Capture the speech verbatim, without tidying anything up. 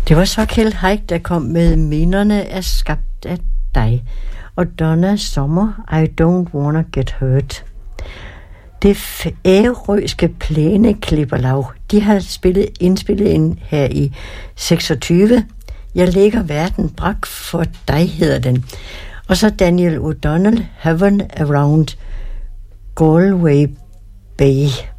Det var så Kjeld Haik, der kom med Minderne er skabt af dig. Og Donna Summer, I don't wanna get hurt. Det ærøske plæneklipperlag, de har spillet, indspillet ind her i seksogtyve. Jeg lægger verden brak for dig, hedder den. Og så Daniel O'Donnell, Heaven Around Galway Bay.